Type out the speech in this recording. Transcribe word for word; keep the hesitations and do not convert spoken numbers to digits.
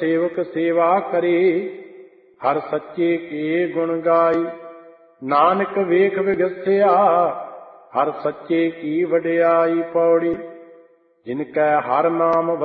सेवक सेवा करे, हर सच्चे के गुण गाई। नानक वेख विगस्या, हर सच्चे की वड्याई। पौड़ी जिनकै हर नाम